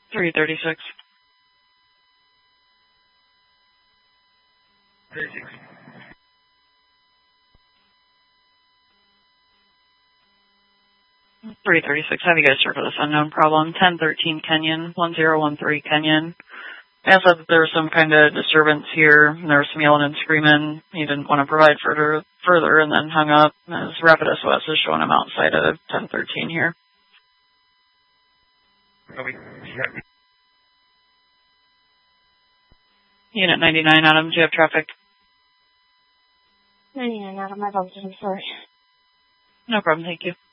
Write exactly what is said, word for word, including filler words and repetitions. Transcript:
three thirty-six. thirty-six. three thirty-six. Have you guys served this unknown problem? ten thirteen Kenyon, one zero one three Kenyon. I said that there was some kind of disturbance here, and there was some yelling and screaming. He didn't want to provide further, further and then hung up. His Rapid S O S is showing him outside of ten thirteen here. Copy. Yeah. Unit ninety-nine, Adam, do you have traffic? ninety-nine, Adam, my apologies, I'm sorry. No problem, thank you.